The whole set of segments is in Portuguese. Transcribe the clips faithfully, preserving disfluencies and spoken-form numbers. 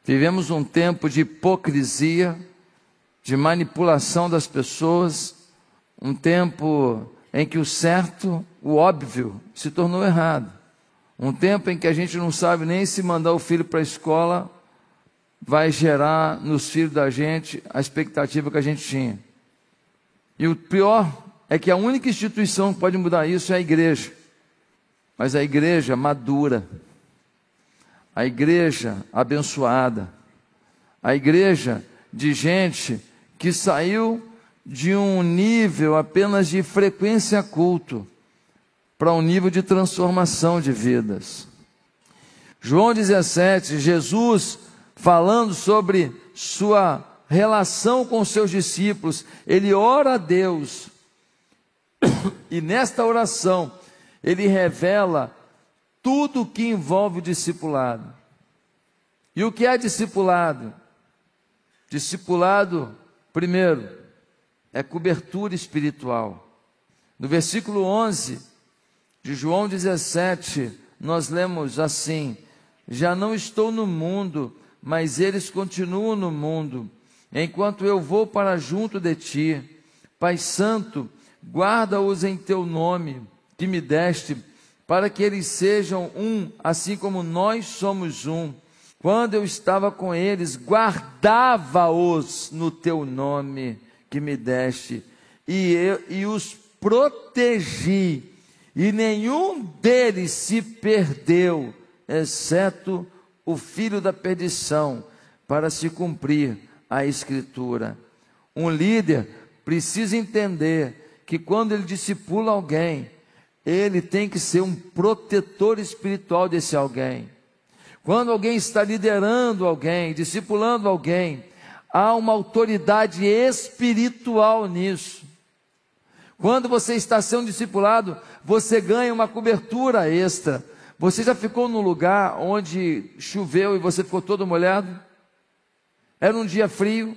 Vivemos um tempo de hipocrisia, de manipulação das pessoas, um tempo em que o certo, o óbvio, se tornou errado. Um tempo em que a gente não sabe nem se mandar o filho para a escola vai gerar nos filhos da gente a expectativa que a gente tinha. E o pior é que a única instituição que pode mudar isso é a igreja. Mas a igreja madura, a igreja abençoada, a igreja de gente que saiu de um nível apenas de frequência a culto para um nível de transformação de vidas. João dezessete, Jesus falando sobre sua relação com seus discípulos, ele ora a Deus, e nesta oração ele revela tudo o que envolve o discipulado. E o que é discipulado? Discipulado, primeiro, é cobertura espiritual. No versículo onze de João dezessete, nós lemos assim: já não estou no mundo, mas eles continuam no mundo, enquanto eu vou para junto de ti. Pai Santo, guarda-os em teu nome, que me deste, para que eles sejam um, assim como nós somos um. Quando eu estava com eles, guardava-os no teu nome, que me deste, e, eu, e os protegi, e nenhum deles se perdeu, exceto o filho da perdição, para se cumprir a Escritura. Um líder precisa entender que quando ele discipula alguém, ele tem que ser um protetor espiritual desse alguém. Quando alguém está liderando alguém, discipulando alguém, há uma autoridade espiritual nisso. Quando você está sendo discipulado, você ganha uma cobertura extra. Você já ficou num lugar onde choveu e você ficou todo molhado? Era um dia frio.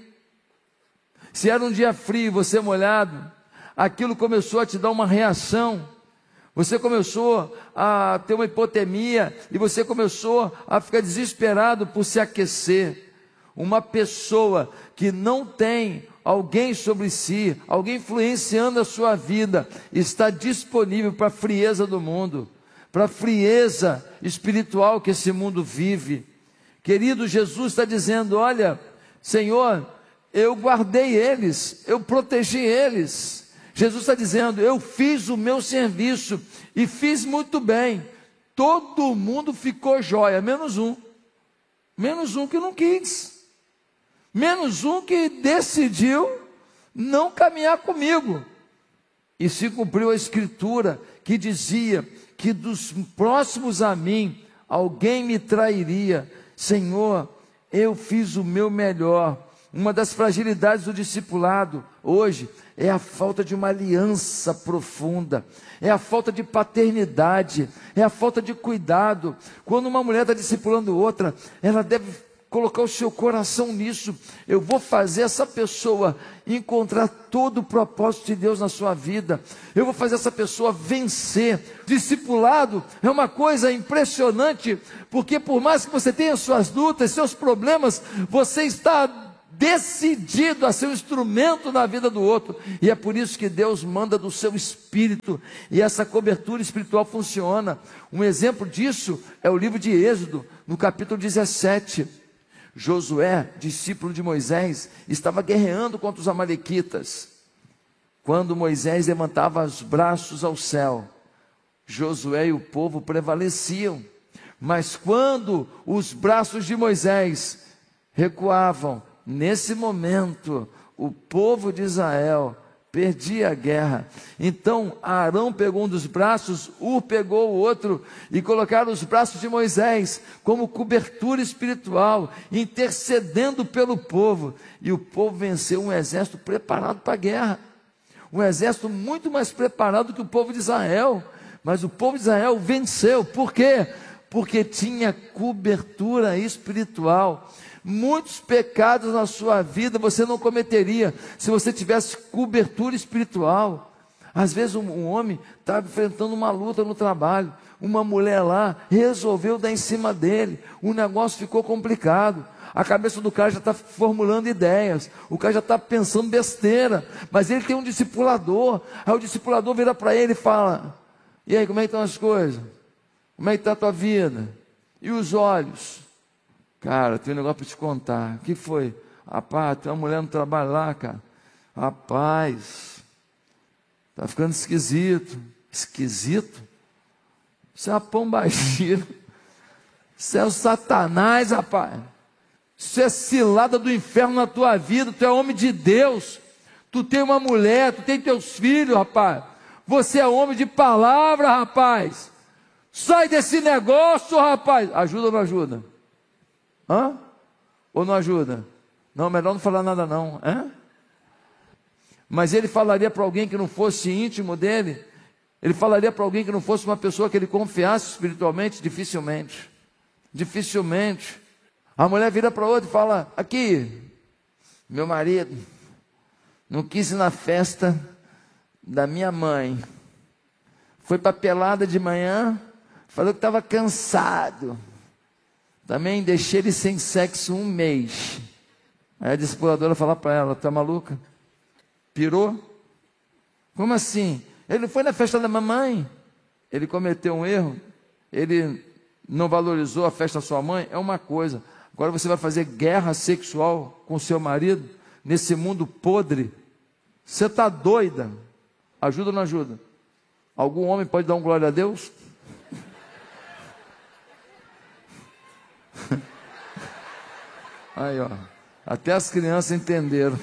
Se era um dia frio e você molhado, aquilo começou a te dar uma reação. Você começou a ter uma hipotermia e você começou a ficar desesperado por se aquecer. Uma pessoa que não tem alguém sobre si, alguém influenciando a sua vida, está disponível para a frieza do mundo, para a frieza espiritual que esse mundo vive. Querido, Jesus está dizendo: olha, Senhor, eu guardei eles, eu protegi eles. Jesus está dizendo: eu fiz o meu serviço e fiz muito bem. Todo mundo ficou jóia, menos um. Menos um que não quis. Menos um que decidiu não caminhar comigo. E se cumpriu a Escritura que dizia que dos próximos a mim, alguém me trairia. Senhor, eu fiz o meu melhor. Uma das fragilidades do discipulado hoje é a falta de uma aliança profunda, é a falta de paternidade, é a falta de cuidado. Quando uma mulher está discipulando outra, ela deve colocar o seu coração nisso. Eu vou fazer essa pessoa encontrar todo o propósito de Deus na sua vida. Eu vou fazer essa pessoa vencer. Discipulado é uma coisa impressionante, porque por mais que você tenha suas lutas, seus problemas, você está decidido a ser um instrumento na vida do outro, e é por isso que Deus manda do seu espírito, e essa cobertura espiritual funciona. Um exemplo disso é o livro de Êxodo, no capítulo dezessete. Josué, discípulo de Moisés, estava guerreando contra os amalequitas. Quando Moisés levantava os braços ao céu, Josué e o povo prevaleciam. Mas quando os braços de Moisés recuavam, nesse momento, o povo de Israel perdia a guerra. Então Arão pegou um dos braços, Ur pegou o outro, e colocaram os braços de Moisés como cobertura espiritual, intercedendo pelo povo. E o povo venceu um exército preparado para a guerra. Um exército muito mais preparado que o povo de Israel. Mas o povo de Israel venceu. Por quê? Porque tinha cobertura espiritual. Muitos pecados na sua vida você não cometeria se você tivesse cobertura espiritual. Às vezes um, um homem está enfrentando uma luta no trabalho, uma mulher lá resolveu dar em cima dele. O negócio ficou complicado. A cabeça do cara já está formulando ideias, o cara já está pensando besteira, mas ele tem um discipulador. Aí o discipulador vira para ele e fala: e aí, como é que estão as coisas? Como é que está a tua vida? E os olhos? Cara, tem um negócio para te contar. O que foi? Rapaz, tem uma mulher no trabalho lá, cara. Rapaz, está ficando esquisito. Esquisito? Isso é uma pombagira. Isso é o Satanás, rapaz. Isso é cilada do inferno na tua vida. Tu é homem de Deus. Tu tem uma mulher, tu tem teus filhos, rapaz. Você é homem de palavra, rapaz. Sai desse negócio, rapaz. Ajuda ou não ajuda? Hã? Ou não ajuda? Não, melhor não falar nada não. Hã? Mas ele falaria para alguém que não fosse íntimo dele? Ele falaria para alguém que não fosse uma pessoa que ele confiasse espiritualmente? Dificilmente. Dificilmente. A mulher vira para outra e fala: aqui, meu marido não quis ir na festa da minha mãe. Foi para pelada de manhã, falou que estava cansado. Também deixei ele sem sexo um mês. Aí a discipuladora fala para ela: tá maluca? Pirou? Como assim? Ele não foi na festa da mamãe. Ele cometeu um erro. Ele não valorizou a festa da sua mãe. É uma coisa. Agora você vai fazer guerra sexual com seu marido nesse mundo podre? Você está doida? Ajuda ou não ajuda? Algum homem pode dar um glória a Deus? Aí, ó. Até as crianças entenderam.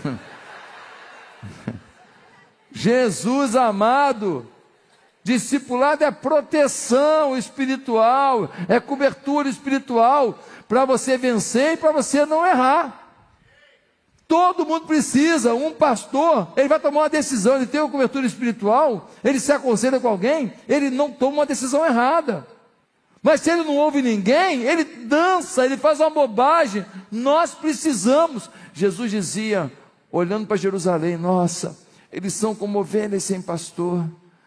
Jesus amado, discipulado é proteção espiritual, é cobertura espiritual, para você vencer e para você não errar. Todo mundo precisa. Um pastor, ele vai tomar uma decisão, ele tem uma cobertura espiritual, ele se aconselha com alguém, ele não toma uma decisão errada. Mas se ele não ouve ninguém, ele dança, ele faz uma bobagem. Nós precisamos. Jesus dizia, olhando para Jerusalém: nossa, eles são como ovelhas sem pastor.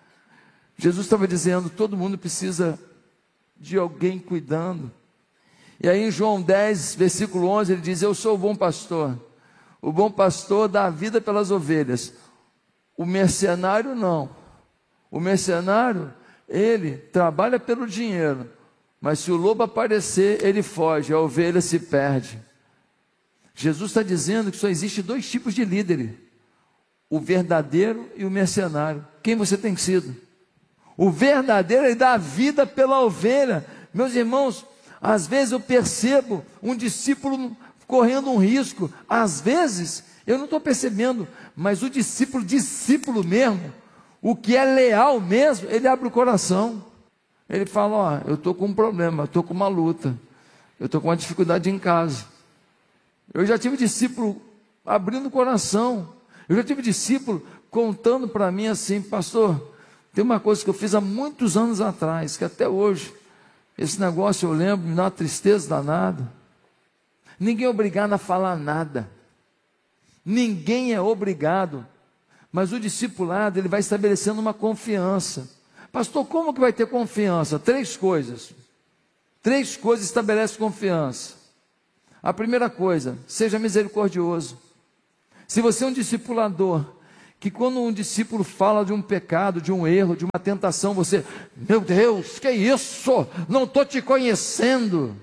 Jesus estava dizendo, todo mundo precisa de alguém cuidando. E aí em João dez, versículo onze, ele diz: eu sou o bom pastor. O bom pastor dá a vida pelas ovelhas. O mercenário não. O mercenário, ele trabalha pelo dinheiro, mas se o lobo aparecer, ele foge, a ovelha se perde. Jesus está dizendo que só existe dois tipos de líderes: o verdadeiro e o mercenário. Quem você tem sido? O verdadeiro, ele dá a vida pela ovelha. Meus irmãos, às vezes eu percebo um discípulo correndo um risco. Às vezes, eu não estou percebendo, mas o discípulo, discípulo mesmo, o que é leal mesmo, ele abre o coração. Ele fala: ó, eu estou com um problema, eu estou com uma luta, eu estou com uma dificuldade em casa. Eu já tive discípulo abrindo o coração. Eu já tive discípulo contando para mim assim: pastor, tem uma coisa que eu fiz há muitos anos atrás, que até hoje, esse negócio eu lembro, me dá uma tristeza danada. Ninguém é obrigado a falar nada. Ninguém é obrigado. Mas o discipulado, ele vai estabelecendo uma confiança. Pastor, como que vai ter confiança? Três coisas. Três coisas estabelecem confiança. A primeira coisa, seja misericordioso. Se você é um discipulador, que quando um discípulo fala de um pecado, de um erro, de uma tentação, você: meu Deus, que isso? Não estou te conhecendo.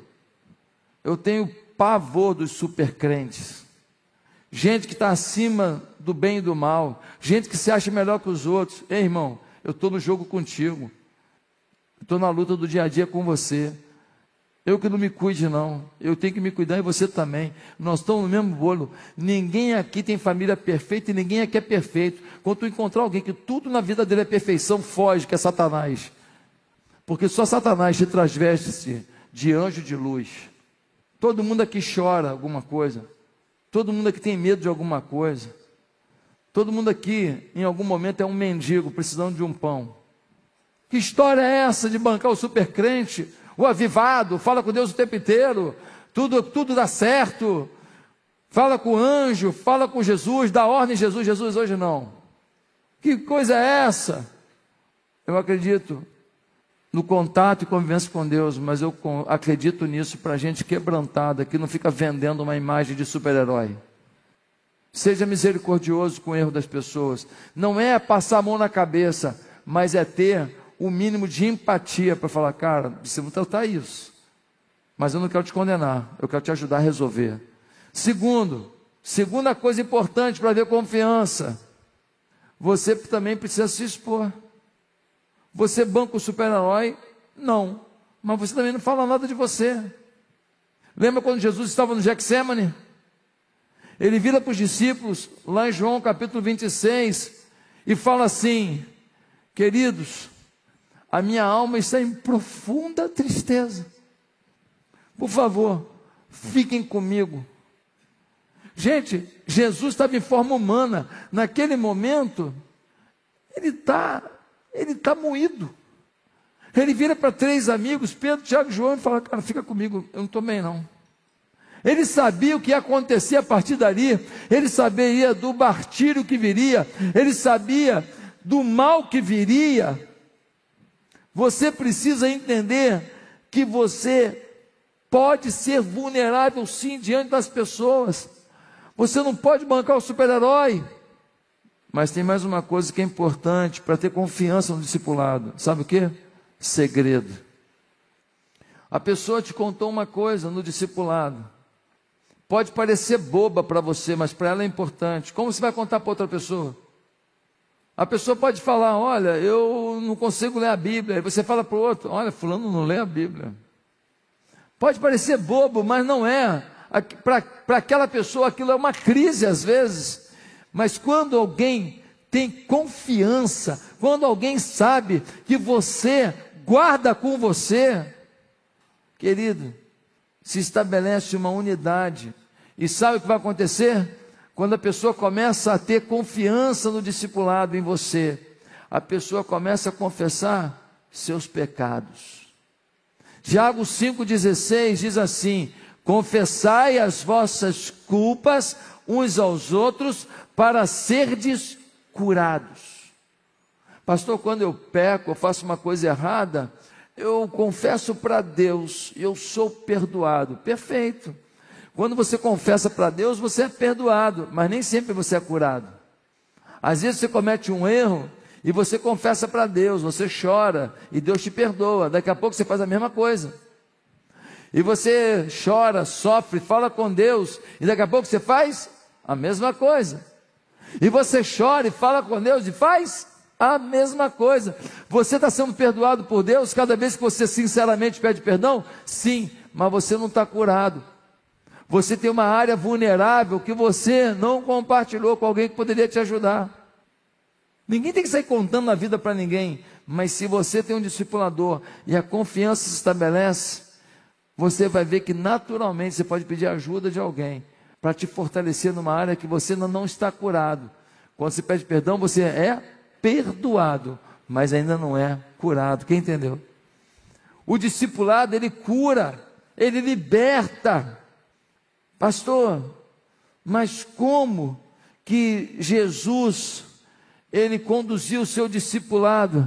Eu tenho pavor dos supercrentes. Gente que está acima do bem e do mal. Gente que se acha melhor que os outros. Ei, irmão, eu estou no jogo contigo. Estou na luta do dia a dia com você. Eu que não me cuide não, eu tenho que me cuidar e você também. Nós estamos no mesmo bolo. Ninguém aqui tem família perfeita e ninguém aqui é perfeito. Quando tu encontrar alguém que tudo na vida dele é perfeição, foge, que é Satanás. Porque só Satanás te transveste de anjo de luz. Todo mundo aqui chora alguma coisa. Todo mundo aqui tem medo de alguma coisa. Todo mundo aqui, em algum momento, é um mendigo precisando de um pão. Que história é essa de bancar o supercrente? O avivado, fala com Deus o tempo inteiro, tudo, tudo dá certo, fala com o anjo, fala com Jesus, dá ordem Jesus, Jesus hoje não. Que coisa é essa? Eu acredito no contato e convivência com Deus, mas eu acredito nisso para gente quebrantada, que não fica vendendo uma imagem de super-herói. Seja misericordioso com o erro das pessoas. Não é passar a mão na cabeça, mas é ter o mínimo de empatia para falar, cara, você não tratar isso, mas eu não quero te condenar, eu quero te ajudar a resolver. Segundo, segunda coisa importante para ver confiança, você também precisa se expor. Você banca o super-herói? Não, mas você também não fala nada de você. Lembra quando Jesus estava no Getsêmani? Ele vira para os discípulos, lá em João capítulo vinte e seis, e fala assim, queridos, a minha alma está em profunda tristeza. Por favor, fiquem comigo. Gente, Jesus estava em forma humana. Naquele momento, ele está ele tá moído. Ele vira para três amigos, Pedro, Tiago e João, e fala, cara, fica comigo, eu não estou bem não. Ele sabia o que ia acontecer a partir dali. Ele sabia do martírio que viria. Ele sabia do mal que viria. Você precisa entender que você pode ser vulnerável sim diante das pessoas. Você não pode bancar o super-herói. Mas tem mais uma coisa que é importante para ter confiança no discipulado. Sabe o que? Segredo. A pessoa te contou uma coisa no discipulado. Pode parecer boba para você, mas para ela é importante. Como você vai contar para outra pessoa? A pessoa pode falar, olha, eu não consigo ler a Bíblia. Aí você fala para o outro, olha, fulano não lê a Bíblia. Pode parecer bobo, mas não é. Para aquela pessoa aquilo é uma crise às vezes. Mas quando alguém tem confiança, quando alguém sabe que você guarda com você, querido, se estabelece uma unidade. E sabe o que vai acontecer? Quando a pessoa começa a ter confiança no discipulado em você, a pessoa começa a confessar seus pecados. Tiago cinco dezesseis diz assim, confessai as vossas culpas uns aos outros para serdes curados. Pastor, quando eu peco, eu faço uma coisa errada, eu confesso para Deus, eu sou perdoado. Perfeito. Quando você confessa para Deus, você é perdoado, mas nem sempre você é curado. Às vezes você comete um erro e você confessa para Deus, você chora e Deus te perdoa. Daqui a pouco você faz a mesma coisa. E você chora, sofre, fala com Deus e daqui a pouco você faz a mesma coisa. E você chora e fala com Deus e faz a mesma coisa. Você está sendo perdoado por Deus cada vez que você sinceramente pede perdão? Sim, mas você não está curado. Você tem uma área vulnerável que você não compartilhou com alguém que poderia te ajudar. Ninguém tem que sair contando a vida para ninguém, mas se você tem um discipulador e a confiança se estabelece, você vai ver que naturalmente você pode pedir ajuda de alguém para te fortalecer numa área que você ainda não está curado. Quando você pede perdão, você é perdoado, mas ainda não é curado. Quem entendeu? O discipulado, ele cura, ele liberta. Pastor, mas como que Jesus, ele conduziu o seu discipulado?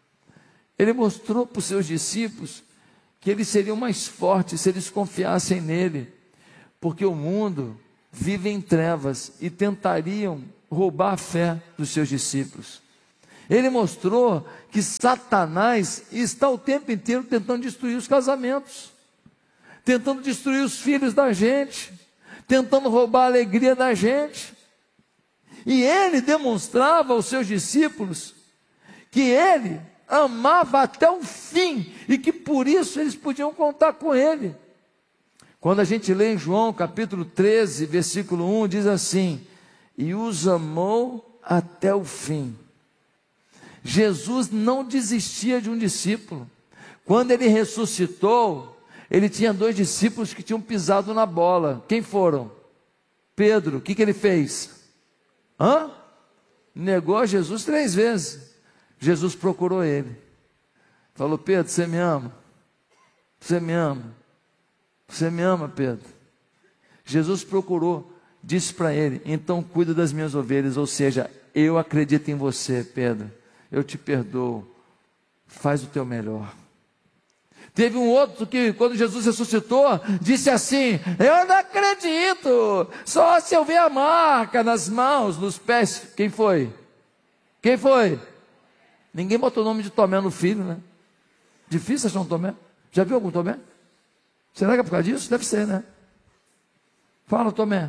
Ele mostrou para os seus discípulos que eles seriam mais fortes se eles confiassem nele, porque o mundo vive em trevas e tentariam roubar a fé dos seus discípulos. Ele mostrou que Satanás está o tempo inteiro tentando destruir os casamentos, tentando destruir os filhos da gente, tentando roubar a alegria da gente. E ele demonstrava aos seus discípulos que ele amava até o fim e que por isso eles podiam contar com ele. Quando a gente lê em João capítulo treze, versículo um, diz assim, e os amou até o fim. Jesus não desistia de um discípulo. Quando ele ressuscitou, ele tinha dois discípulos que tinham pisado na bola. Quem foram? Pedro, o que, que ele fez? Hã? Negou a Jesus três vezes. Jesus procurou ele. Falou, Pedro, você me ama? Você me ama? Você me ama, Pedro? Jesus procurou, disse para ele, então cuida das minhas ovelhas, ou seja, eu acredito em você, Pedro. Eu te perdoo. Faz o teu melhor. Teve um outro que, quando Jesus ressuscitou, disse assim: eu não acredito, só se eu ver a marca nas mãos, nos pés. Quem foi? Quem foi? Ninguém botou o nome de Tomé no filho, né? Difícil achar um Tomé. Já viu algum Tomé? Será que é por causa disso? Deve ser, né? Fala, Tomé.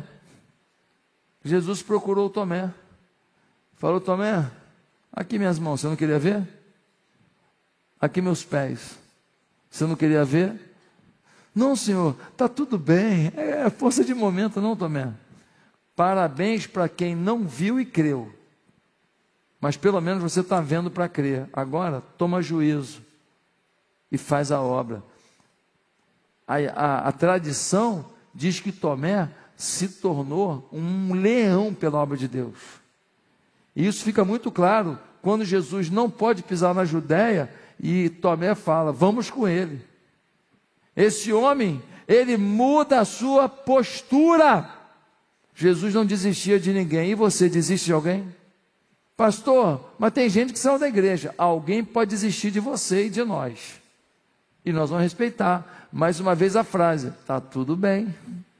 Jesus procurou o Tomé. Falou: Tomé, aqui minhas mãos, você não queria ver? Aqui meus pés, você não queria ver? Não, Senhor, está tudo bem, é força de momento, não, Tomé. Parabéns para quem não viu e creu, mas pelo menos você está vendo para crer. Agora, toma juízo e faz a obra. A, a, a tradição diz que Tomé se tornou um leão pela obra de Deus. E isso fica muito claro quando Jesus não pode pisar na Judéia e Tomé fala: vamos com ele. Esse homem, ele muda a sua postura. Jesus não desistia de ninguém. E você desiste de alguém? Pastor, mas tem gente que saiu da igreja. Alguém pode desistir de você e de nós. E nós vamos respeitar. Mais uma vez a frase: está tudo bem.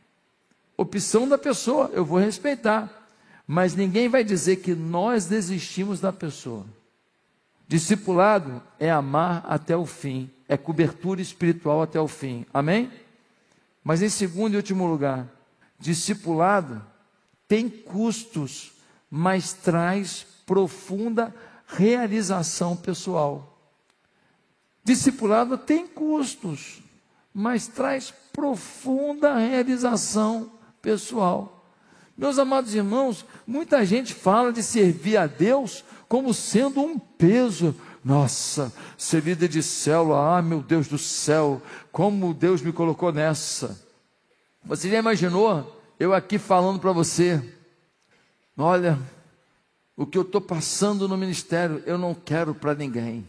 Opção da pessoa, eu vou respeitar. Mas ninguém vai dizer que nós desistimos da pessoa. Discipulado é amar até o fim, é cobertura espiritual até o fim, amém? Mas em segundo e último lugar, discipulado tem custos, mas traz profunda realização pessoal. Discipulado tem custos, mas traz profunda realização pessoal. Meus amados irmãos, muita gente fala de servir a Deus como sendo um peso. Nossa, ser líder de célula, ah, meu Deus do céu, como Deus me colocou nessa. Você já imaginou eu aqui falando para você: olha, o que eu estou passando no ministério, eu não quero para ninguém,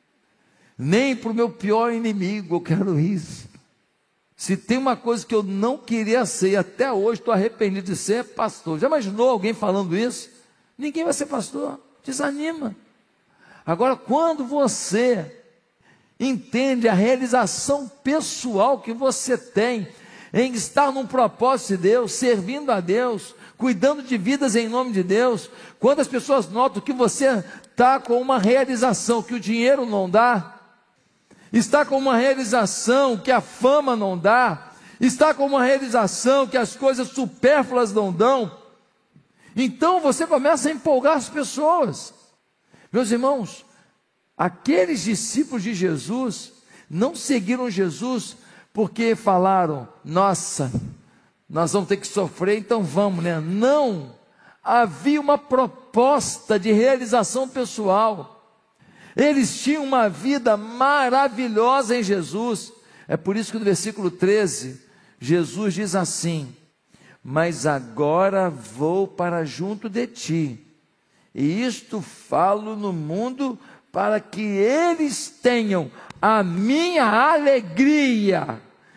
nem para o meu pior inimigo eu quero isso. Se tem uma coisa que eu não queria ser, e até hoje estou arrependido de ser, é pastor. Já imaginou alguém falando isso? Ninguém vai ser pastor, desanima. Agora, quando você entende a realização pessoal que você tem em estar num propósito de Deus, servindo a Deus, cuidando de vidas em nome de Deus, quando as pessoas notam que você está com uma realização que o dinheiro não dá, está com uma realização que a fama não dá, está com uma realização que as coisas supérfluas não dão, então você começa a empolgar as pessoas. Meus irmãos, aqueles discípulos de Jesus não seguiram Jesus porque falaram: nossa, nós vamos ter que sofrer, então vamos, né? Não, havia uma proposta de realização pessoal. Eles tinham uma vida maravilhosa em Jesus. É por isso que no versículo treze, Jesus diz assim: mas agora vou para junto de ti, e isto falo no mundo, para que eles tenham a minha alegria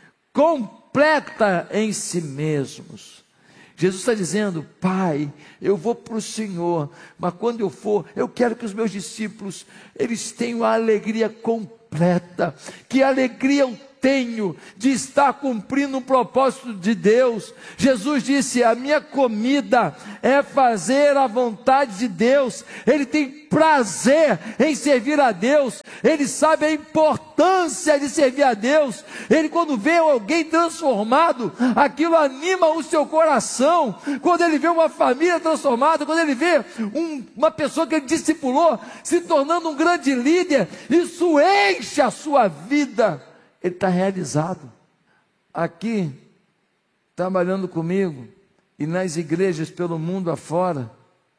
completa em si mesmos. Jesus está dizendo: Pai, eu vou para o Senhor, mas quando eu for, eu quero que os meus discípulos, eles tenham a alegria completa. Que alegria eu tenho de estar cumprindo um propósito de Deus. Jesus disse: a minha comida é fazer a vontade de Deus. Ele tem prazer em servir a Deus, ele sabe a importância de servir a Deus. Ele, quando vê alguém transformado, aquilo anima o seu coração. Quando ele vê uma família transformada, quando ele vê um, uma pessoa que ele discipulou se tornando um grande líder, isso enche a sua vida. Ele está realizado. Aqui, trabalhando comigo, e nas igrejas pelo mundo afora,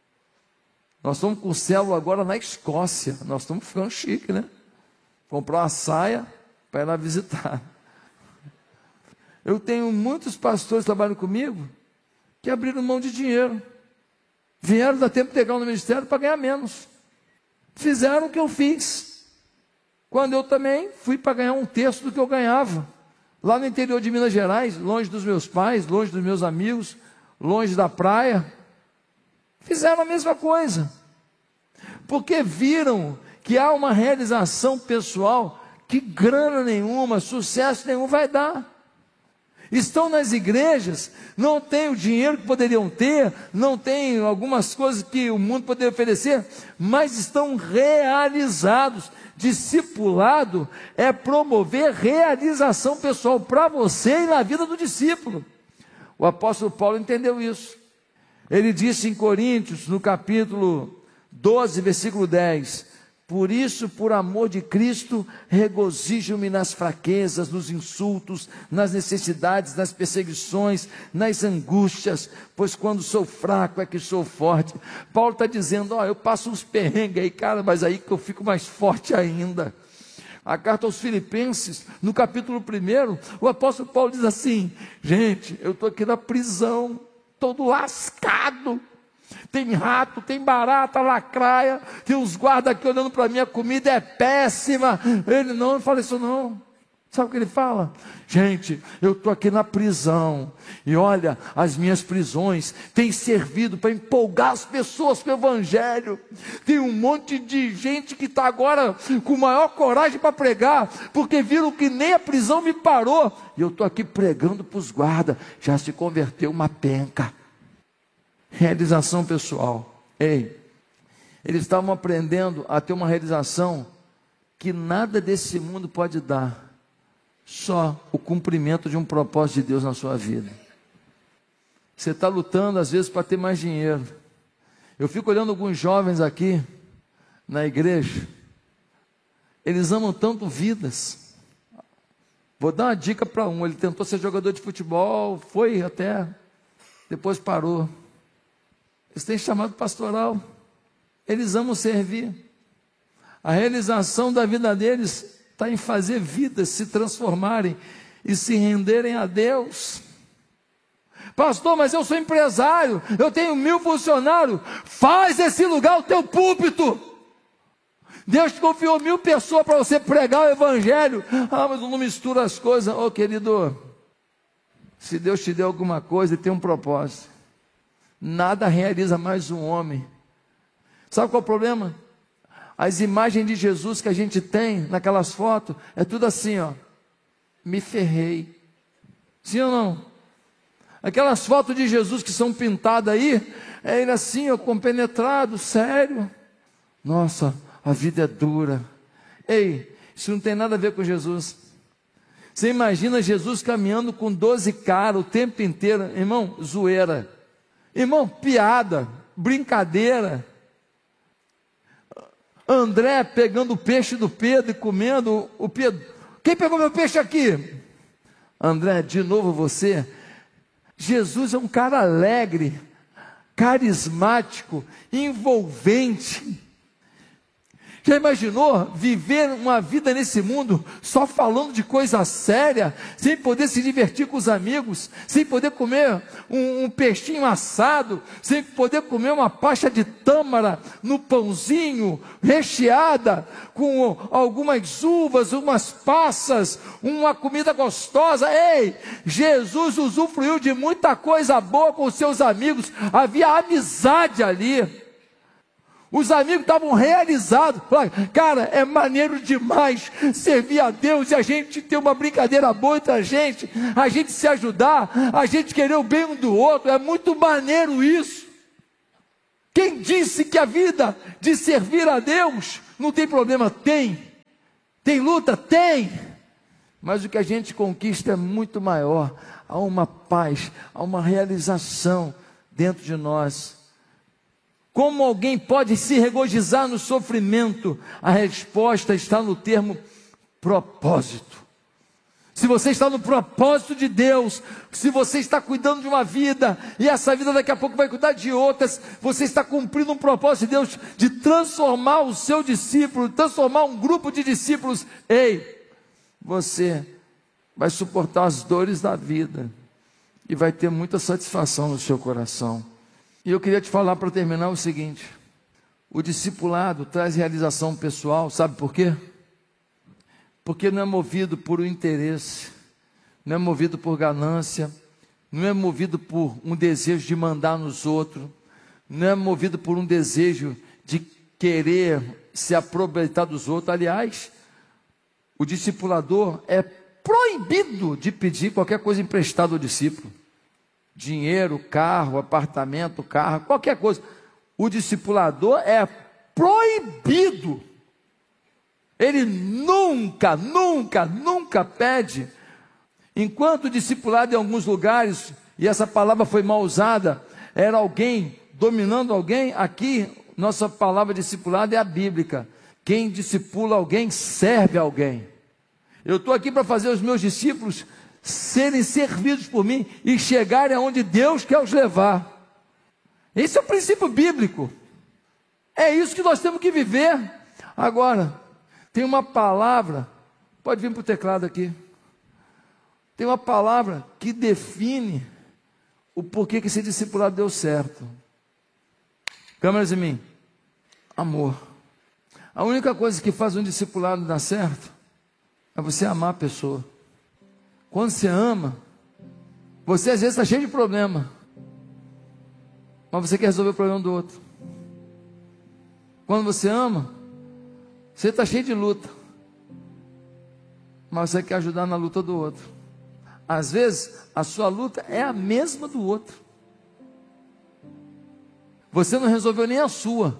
nós estamos com célula agora na Escócia. Nós estamos ficando chique, né? Comprar uma saia para ir lá visitar. Eu tenho muitos pastores que trabalham comigo que abriram mão de dinheiro, vieram dar tempo integral no ministério para ganhar menos, fizeram o que eu fiz, quando eu também fui para ganhar um terço do que eu ganhava, lá no interior de Minas Gerais, longe dos meus pais, longe dos meus amigos, longe da praia. Fizeram a mesma coisa, porque viram que há uma realização pessoal que grana nenhuma, sucesso nenhum vai dar. Estão nas igrejas, não têm o dinheiro que poderiam ter, não têm algumas coisas que o mundo poderia oferecer, mas estão realizados. Discipulado é promover realização pessoal para você e na vida do discípulo. O apóstolo Paulo entendeu isso. Ele disse em Coríntios, no capítulo doze, versículo dez: por isso, por amor de Cristo, regozijo-me nas fraquezas, nos insultos, nas necessidades, nas perseguições, nas angústias, pois quando sou fraco é que sou forte. Paulo está dizendo, ó, eu passo uns perrengues aí, cara, mas aí que eu fico mais forte ainda. A carta aos Filipenses, no capítulo um, o apóstolo Paulo diz assim: gente, eu estou aqui na prisão, todo lascado. Tem rato, tem barata, lacraia, tem uns guardas aqui olhando para mim, a comida é péssima. Ele não, não fala isso não. Sabe o que ele fala? Gente, eu estou aqui na prisão, e olha, as minhas prisões têm servido para empolgar as pessoas com o evangelho. Tem um monte de gente que está agora com maior coragem para pregar, porque viram que nem a prisão me parou, e eu estou aqui pregando para os guardas, já se converteu uma penca. Realização pessoal. Ei, eles estavam aprendendo a ter uma realização que nada desse mundo pode dar, só o cumprimento de um propósito de Deus na sua vida. Você está lutando às vezes para ter mais dinheiro. Eu fico olhando alguns jovens aqui na igreja, eles amam tanto vidas. Vou dar uma dica para um: ele tentou ser jogador de futebol, foi até, depois parou. Eles têm chamado pastoral, eles amam servir. A realização da vida deles está em fazer vidas se transformarem e se renderem a Deus. Pastor, mas eu sou empresário, eu tenho mil funcionários. Faz esse lugar o teu púlpito. Deus te confiou mil pessoas para você pregar o evangelho. Ah, mas eu não misturo as coisas. Ô, querido, se Deus te deu alguma coisa, Ele tem um propósito. Nada realiza mais um homem. Sabe qual é o problema? As imagens de Jesus que a gente tem naquelas fotos, é tudo assim, ó. Me ferrei. Sim ou não? Aquelas fotos de Jesus que são pintadas aí, é ele assim, ó, compenetrado, sério. Nossa, a vida é dura. Ei, isso não tem nada a ver com Jesus. Você imagina Jesus caminhando com doze caras o tempo inteiro, irmão, zoeira. Irmão, piada, brincadeira. André pegando o peixe do Pedro e comendo o Pedro. Quem pegou meu peixe aqui? André, de novo você. Jesus é um cara alegre, carismático, envolvente. Já imaginou viver uma vida nesse mundo só falando de coisa séria, sem poder se divertir com os amigos, sem poder comer um, um peixinho assado, sem poder comer uma pasta de tâmara no pãozinho, recheada com algumas uvas, umas passas, uma comida gostosa? Ei, Jesus usufruiu de muita coisa boa com os seus amigos, havia amizade ali. Os amigos estavam realizados. Cara, é maneiro demais servir a Deus e a gente ter uma brincadeira boa entre a gente, a gente se ajudar, a gente querer o bem um do outro. É muito maneiro isso. Quem disse que a vida de servir a Deus não tem problema? Tem. Tem luta? Tem. Mas o que a gente conquista é muito maior. Há uma paz, há uma realização dentro de nós. Como alguém pode se regozijar no sofrimento? A resposta está no termo propósito. Se você está no propósito de Deus, se você está cuidando de uma vida, e essa vida daqui a pouco vai cuidar de outras, você está cumprindo um propósito de Deus, de transformar o seu discípulo, transformar um grupo de discípulos. Ei, você vai suportar as dores da vida, e vai ter muita satisfação no seu coração. E eu queria te falar para terminar o seguinte: o discipulado traz realização pessoal, sabe por quê? Porque não é movido por um interesse, não é movido por ganância, não é movido por um desejo de mandar nos outros, não é movido por um desejo de querer se aproveitar dos outros. Aliás, o discipulador é proibido de pedir qualquer coisa emprestada ao discípulo. Dinheiro, carro, apartamento, carro, qualquer coisa. O discipulador é proibido. Ele nunca, nunca, nunca pede. Enquanto o discipulado em alguns lugares, e essa palavra foi mal usada, era alguém dominando alguém, aqui nossa palavra discipulado é a bíblica. Quem discipula alguém, serve alguém. Eu estou aqui para fazer os meus discípulos serem servidos por mim e chegarem aonde Deus quer os levar. Esse é o princípio bíblico. É isso que nós temos que viver. Agora, tem uma palavra, pode vir para o teclado aqui. Tem uma palavra que define o porquê que esse discipulado deu certo. Câmeras em mim. Amor. A única coisa que faz um discipulado dar certo é você amar a pessoa. Quando você ama, você às vezes está cheio de problema, mas você quer resolver o problema do outro. Quando você ama, você está cheio de luta, mas você quer ajudar na luta do outro. Às vezes, a sua luta é a mesma do outro. Você não resolveu nem a sua,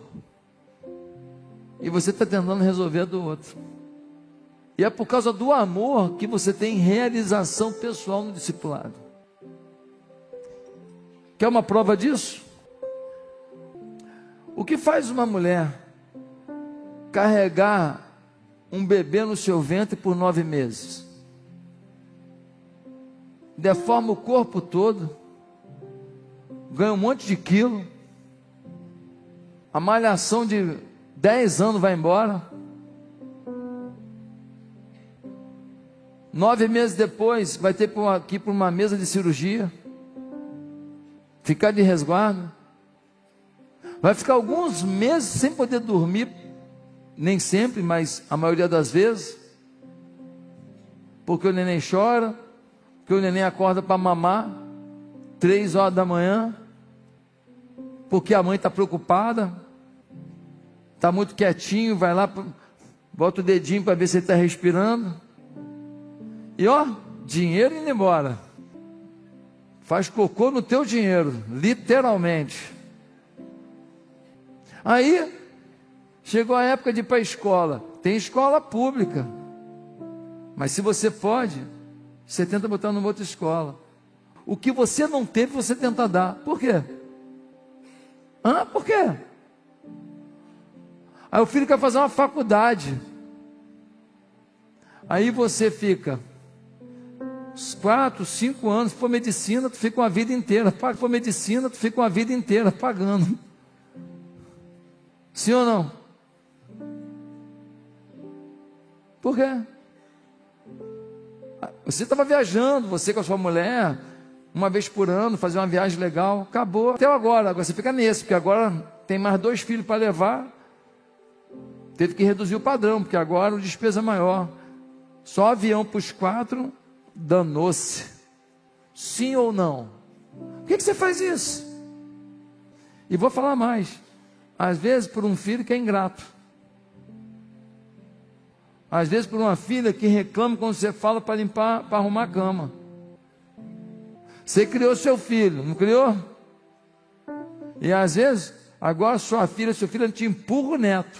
e você está tentando resolver a do outro. E é por causa do amor que você tem realização pessoal no discipulado. Quer uma prova disso? O que faz uma mulher carregar um bebê no seu ventre por nove meses? Deforma o corpo todo, ganha um monte de quilo, a malhação de dez anos vai embora. Nove meses depois, vai ter que ir para uma mesa de cirurgia, ficar de resguardo, vai ficar alguns meses sem poder dormir, nem sempre, mas a maioria das vezes, porque o neném chora, porque o neném acorda para mamar, três horas da manhã, porque a mãe está preocupada, está muito quietinho, vai lá, bota o dedinho para ver se ele está respirando. E ó, dinheiro indo embora. Faz cocô no teu dinheiro, literalmente. Aí, chegou a época de ir para a escola. Tem escola pública. Mas se você pode, você tenta botar numa outra escola. O que você não teve, você tenta dar. Por quê? Hã? Por quê? Aí o filho quer fazer uma faculdade. Aí você fica quatro, cinco anos, se for medicina, tu fica uma vida inteira. Se for medicina, tu fica uma vida inteira pagando. Sim ou não? Por quê? Você estava viajando, você com a sua mulher, uma vez por ano, fazer uma viagem legal, acabou. Até agora, agora você fica nesse, porque agora tem mais dois filhos para levar. Teve que reduzir o padrão, porque agora o despesa é maior. Só avião para os quatro, danou-se. Sim ou não? Por que, que você faz isso? E vou falar mais. Às vezes por um filho que é ingrato. Às vezes por uma filha que reclama quando você fala para limpar, para arrumar a cama. Você criou seu filho, não criou? E às vezes, agora sua filha, seu filho te empurra o neto.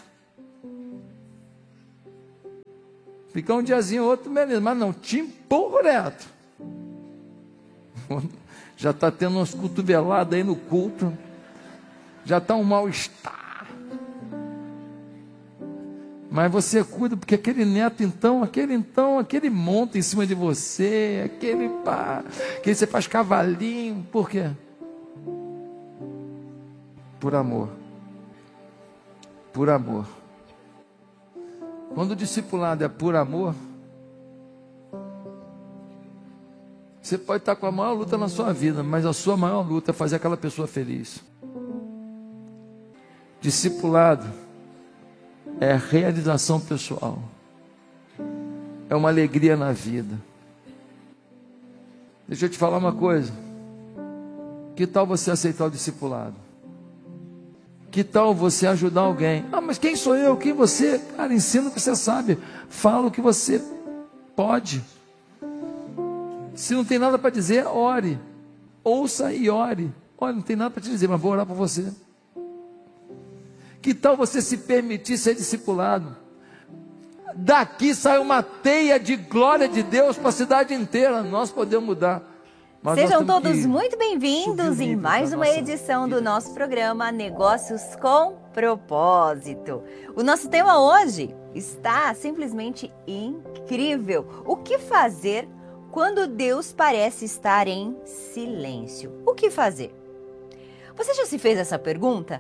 Fica um diazinho, outro, beleza, mas não, te empurra o neto. Já está tendo umas cotoveladas aí no culto. Já está um mal-estar. Mas você cuida, porque aquele neto então, aquele então, aquele monta em cima de você, aquele pá, que você faz cavalinho, por quê? Por amor. Por amor. Quando o discipulado é por amor, você pode estar com a maior luta na sua vida, mas a sua maior luta é fazer aquela pessoa feliz. Discipulado é realização pessoal, é uma alegria na vida. Deixa eu te falar uma coisa. Que tal você aceitar o discipulado? Que tal você ajudar alguém? Ah, mas quem sou eu? Quem você? Cara, ensina o que você sabe. Fala o que você pode. Se não tem nada para dizer, ore. Ouça e ore. Olha, não tem nada para te dizer, mas vou orar por você. Que tal você se permitir ser discipulado? Daqui sai uma teia de glória de Deus para a cidade inteira. Nós podemos mudar. Mas sejam todos muito bem-vindos em mais uma edição vida. do nosso programa Negócios com Propósito. O nosso tema hoje está simplesmente incrível. O que fazer quando Deus parece estar em silêncio? O que fazer? Você já se fez essa pergunta?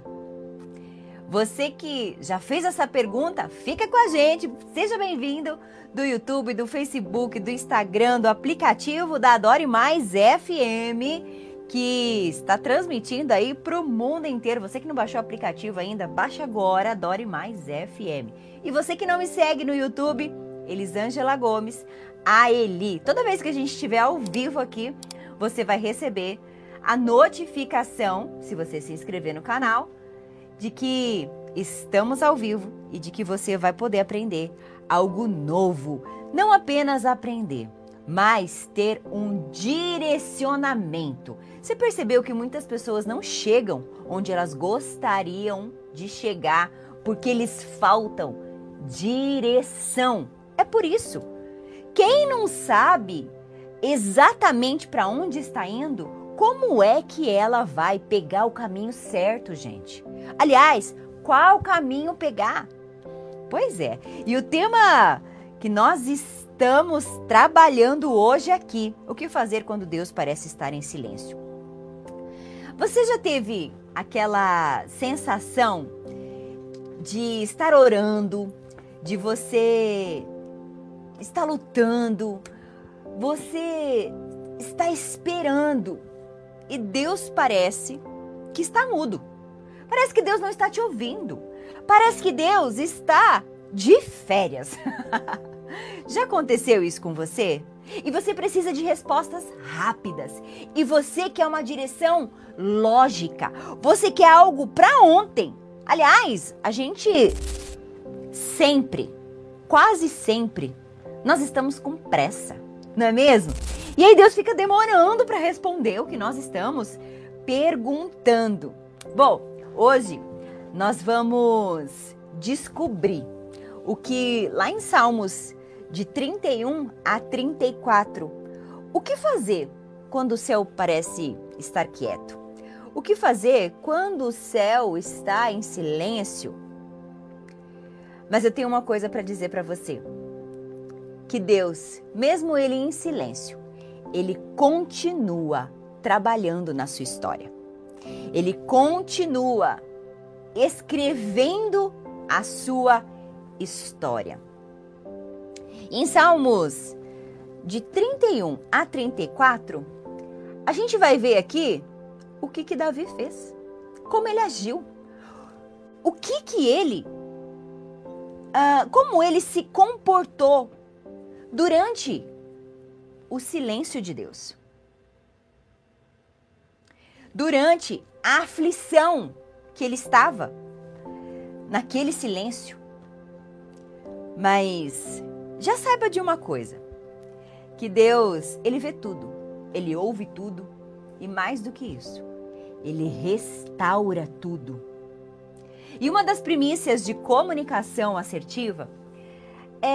Você que já fez essa pergunta, fica com a gente, seja bem-vindo do YouTube, do Facebook, do Instagram, do aplicativo da Adore Mais F M, que está transmitindo aí para o mundo inteiro. Você que não baixou o aplicativo ainda, baixa agora, Adore Mais F M. E você que não me segue no YouTube, Elisângela Gomes, a Eli. Toda vez que a gente estiver ao vivo aqui, você vai receber a notificação, se você se inscrever no canal, de que estamos ao vivo e de que você vai poder aprender algo novo. Não apenas aprender, mas ter um direcionamento. Você percebeu que muitas pessoas não chegam onde elas gostariam de chegar porque lhes faltam direção. É por isso. Quem não sabe exatamente para onde está indo, como é que ela vai pegar o caminho certo, gente? Aliás, qual caminho pegar? Pois é, e o tema que nós estamos trabalhando hoje aqui, o que fazer quando Deus parece estar em silêncio? Você já teve aquela sensação de estar orando, de você estar lutando, você está esperando e Deus parece que está mudo? Parece que Deus não está te ouvindo. Parece que Deus está de férias. Já aconteceu isso com você? E você precisa de respostas rápidas. E você quer uma direção lógica. Você quer algo para ontem. Aliás, a gente sempre, quase sempre, nós estamos com pressa, não é mesmo? E aí Deus fica demorando para responder o que nós estamos perguntando. Bom, hoje nós vamos descobrir o que lá em Salmos de trinta e um a trinta e quatro, o que fazer quando o céu parece estar quieto? O que fazer quando o céu está em silêncio? Mas eu tenho uma coisa para dizer para você, que Deus, mesmo Ele em silêncio, Ele continua trabalhando na sua história. Ele continua escrevendo a sua história. Em Salmos de trinta e um a trinta e quatro, a gente vai ver aqui o que que Davi fez, como ele agiu, o que que ele, uh, como ele se comportou durante o silêncio de Deus. Durante a aflição que ele estava, naquele silêncio. Mas já saiba de uma coisa, que Deus, Ele vê tudo, Ele ouve tudo e mais do que isso, Ele restaura tudo. E uma das primícias de comunicação assertiva